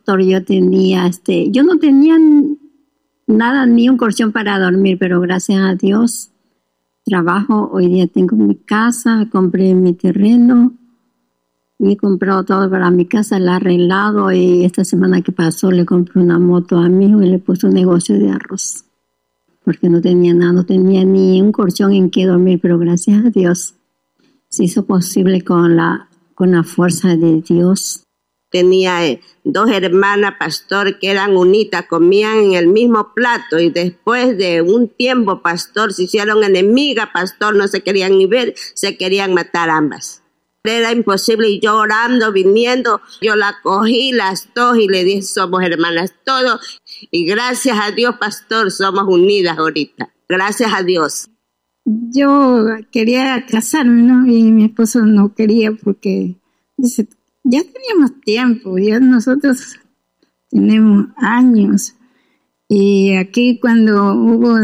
pastor, yo no tenía nada, ni un colchón para dormir, pero gracias a Dios, trabajo, hoy día tengo mi casa, compré mi terreno, y he comprado todo para mi casa, la he arreglado, y esta semana que pasó le compré una moto a mi hijo y le puse un negocio de arroz, porque no tenía nada, no tenía ni un colchón en que dormir, pero gracias a Dios se hizo posible con la fuerza de Dios. Tenía 2 hermanas, pastor, que eran unitas, comían en el mismo plato, y después de un tiempo, pastor, se hicieron enemigas, pastor, no se querían ni ver, se querían matar ambas. Era imposible, y yo orando, viniendo, yo la cogí las dos y le dije, somos hermanas todos, y gracias a Dios, pastor, somos unidas ahorita, gracias a Dios. Yo quería casarme, ¿no? Y mi esposo no quería porque dice, ya teníamos tiempo, ya nosotros tenemos años. Y aquí cuando hubo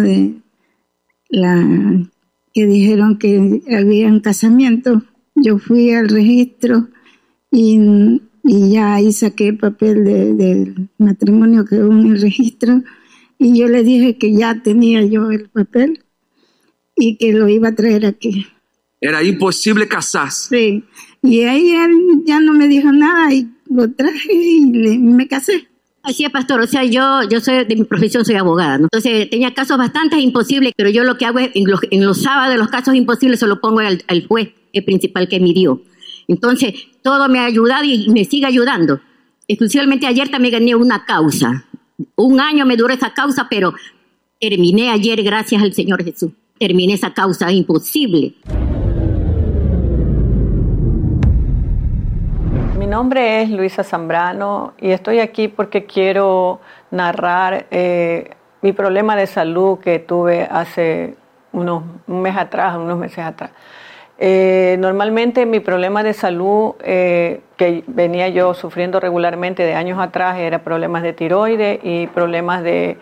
que dijeron que había un casamiento, yo fui al registro y ya ahí saqué el papel del matrimonio que hubo en el registro, y yo le dije que ya tenía yo el papel y que lo iba a traer aquí. Era imposible casarse. Sí, y ahí él ya no me dijo nada y lo traje y me casé. Así es, pastor, o sea, yo soy de mi profesión, soy abogada, ¿no? Entonces tenía casos bastante imposibles, pero yo lo que hago es, en los sábados, los casos imposibles, se lo pongo al juez, el principal que midió. Entonces, todo me ha ayudado y me sigue ayudando. Exclusivamente ayer también gané una causa. 1 año me duró esa causa, pero terminé ayer, gracias al Señor Jesús. Terminé esa causa imposible. Mi nombre es Luisa Zambrano y estoy aquí porque quiero narrar mi problema de salud que tuve hace unos meses atrás. Normalmente mi problema de salud que venía yo sufriendo regularmente de años atrás era problemas de tiroides y problemas de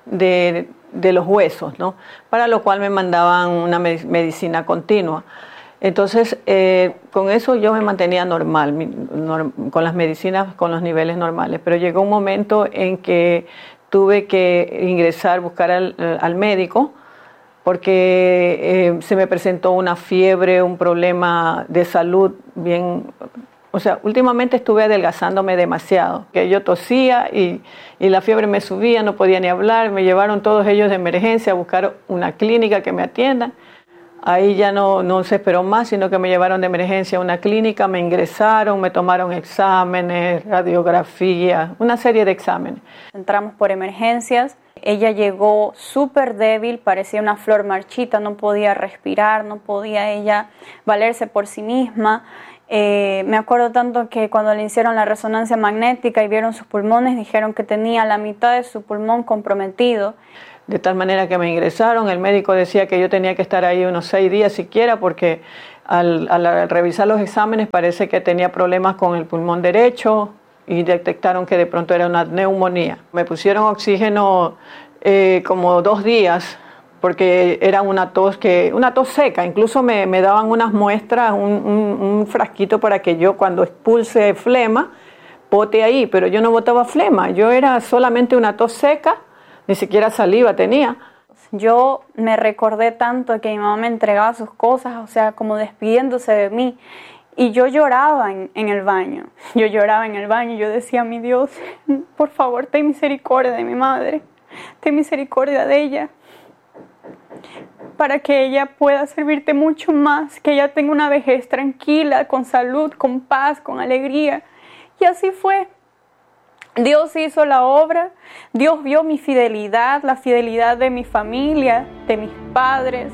los huesos, ¿no? Para lo cual me mandaban una medicina continua. Entonces, con eso yo me mantenía normal, con las medicinas, con los niveles normales. Pero llegó un momento en que tuve que ingresar, buscar al médico, porque se me presentó una fiebre, un problema de salud bien. O sea, últimamente estuve adelgazándome demasiado, que yo tosía y la fiebre me subía, no podía ni hablar. Me llevaron todos ellos de emergencia a buscar una clínica que me atienda. Ahí ya no se esperó más, sino que me llevaron de emergencia a una clínica, me ingresaron, me tomaron exámenes, radiografía, una serie de exámenes. Entramos por emergencias, ella llegó súper débil, parecía una flor marchita, no podía respirar, no podía ella valerse por sí misma. Me acuerdo tanto que cuando le hicieron la resonancia magnética y vieron sus pulmones, dijeron que tenía la mitad de su pulmón comprometido. De tal manera que me ingresaron, el médico decía que yo tenía que estar ahí unos 6 días siquiera, porque al revisar los exámenes parece que tenía problemas con el pulmón derecho y detectaron que de pronto era una neumonía. Me pusieron oxígeno como 2 días, porque era una tos seca. Incluso me daban unas muestras, un frasquito para que yo cuando expulse flema, bote ahí, pero yo no botaba flema, yo era solamente una tos seca, ni siquiera saliva tenía. Yo me recordé tanto que mi mamá me entregaba sus cosas, o sea, como despidiéndose de mí, y yo lloraba en el baño. Yo lloraba en el baño y yo decía, mi Dios, por favor, ten misericordia de mi madre, ten misericordia de ella, para que ella pueda servirte mucho más, que ella tenga una vejez tranquila, con salud, con paz, con alegría. Y así fue. Dios hizo la obra, Dios vio mi fidelidad, la fidelidad de mi familia, de mis padres.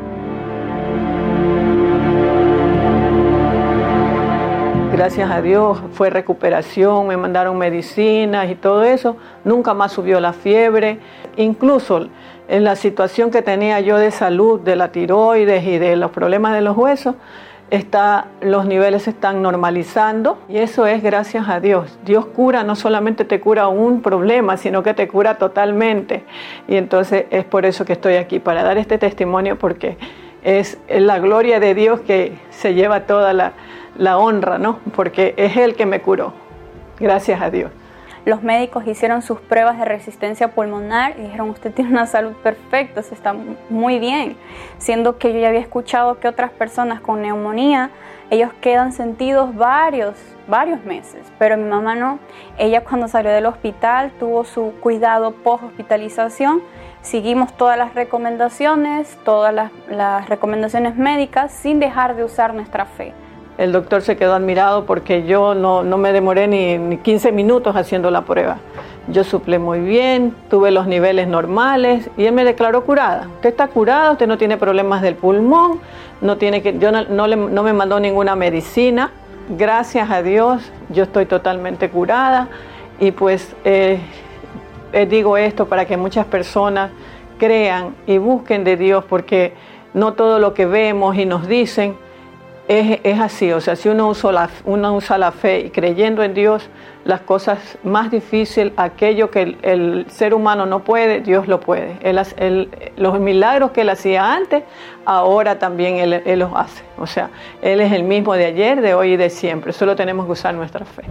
Gracias a Dios fue recuperación, me mandaron medicinas y todo eso, nunca más subió la fiebre. Incluso en la situación que tenía yo de salud, de la tiroides y de los problemas de los huesos, los niveles se están normalizando y eso es gracias a Dios. Dios cura, no solamente te cura un problema, sino que te cura totalmente. Y entonces es por eso que estoy aquí, para dar este testimonio, porque es la gloria de Dios que se lleva toda la honra, ¿no? Porque es Él que me curó. Gracias a Dios. los médicos hicieron sus pruebas de resistencia pulmonar y dijeron, usted tiene una salud perfecta, se está muy bien. Siendo que yo ya había escuchado que otras personas con neumonía, ellos quedan sentidos varios meses, pero mi mamá no. Ella cuando salió del hospital tuvo su cuidado post-hospitalización. Seguimos todas las recomendaciones médicas sin dejar de usar nuestra fe. El doctor se quedó admirado porque yo no me demoré ni 15 minutos haciendo la prueba. Yo suplé muy bien, tuve los niveles normales y él me declaró curada. Usted está curada, usted no tiene problemas del pulmón, no me mandó ninguna medicina. Gracias a Dios, yo estoy totalmente curada y pues digo esto para que muchas personas crean y busquen de Dios, porque no todo lo que vemos y nos dicen es así. O sea, si uno usa la fe y creyendo en Dios, las cosas más difíciles, aquello que el ser humano no puede, Dios lo puede. Los milagros que Él hacía antes, ahora también Él los hace. O sea, Él es el mismo de ayer, de hoy y de siempre. Solo tenemos que usar nuestra fe.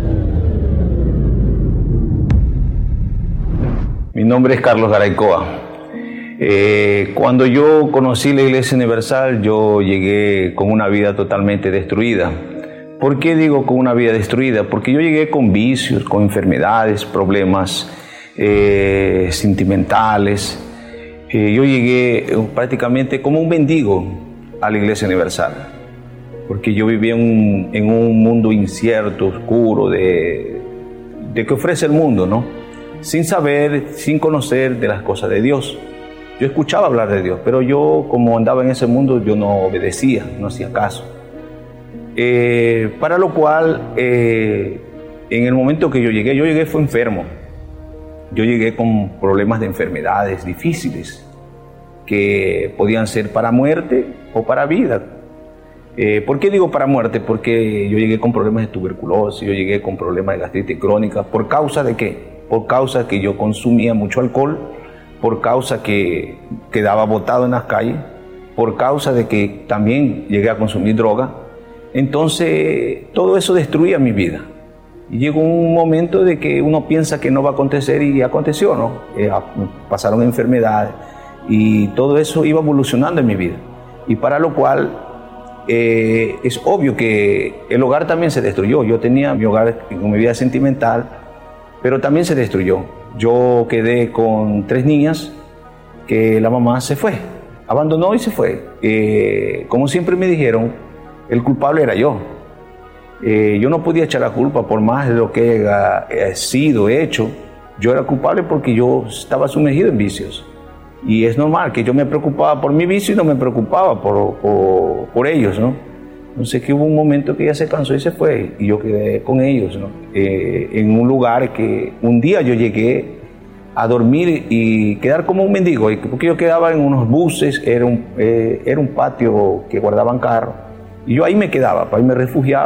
Mi nombre es Carlos Garaycoa. Cuando yo conocí la Iglesia Universal, yo llegué con una vida totalmente destruida. ¿Por qué digo con una vida destruida? Porque yo llegué con vicios, con enfermedades, problemas sentimentales. Yo llegué prácticamente como un mendigo a la Iglesia Universal, porque yo vivía en un mundo incierto, oscuro, de que ofrece el mundo, ¿no? Sin saber, sin conocer de las cosas de Dios. Yo escuchaba hablar de Dios, pero yo, como andaba en ese mundo, yo no obedecía, no hacía caso. Para lo cual, en el momento que yo llegué fue enfermo. Yo llegué con problemas de enfermedades difíciles, que podían ser para muerte o para vida. ¿Por qué digo para muerte? Porque yo llegué con problemas de tuberculosis, yo llegué con problemas de gastritis crónica. ¿Por causa de qué? Por causa que yo consumía mucho alcohol, por causa que quedaba botado en las calles, por causa de que también llegué a consumir droga. Entonces, todo eso destruía mi vida. Y llegó un momento de que uno piensa que no va a acontecer y aconteció, ¿no? Pasaron enfermedades y todo eso iba evolucionando en mi vida. Y para lo cual es obvio que el hogar también se destruyó. Yo tenía mi hogar con mi vida sentimental, pero también se destruyó. Yo quedé con 3 niñas que la mamá se fue, abandonó y se fue. Como siempre me dijeron, el culpable era yo. Yo no podía echar la culpa por más de lo que he sido, hecho. Yo era culpable porque yo estaba sumergido en vicios. Y es normal que yo me preocupaba por mi vicio y no me preocupaba por ellos, ¿no? Entonces que hubo un momento que ella se cansó y se fue, y yo quedé con ellos, ¿no? En un lugar que un día yo llegué a dormir y quedar como un mendigo, porque yo quedaba en unos buses, era un patio que guardaban carros, y yo ahí me quedaba, ahí me refugiaba.